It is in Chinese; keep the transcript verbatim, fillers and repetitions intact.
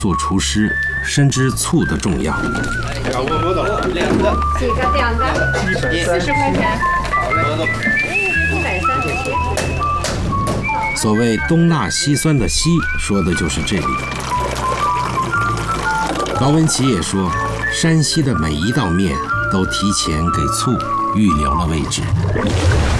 做厨师，深知醋的重要。 两个磨豆，两个， 几个两个，四十块钱。 磨豆， 一百三十七。 所谓东辣西酸的西，说的就是这里。高文琪也说，山西的每一道面都提前给醋预留了位置。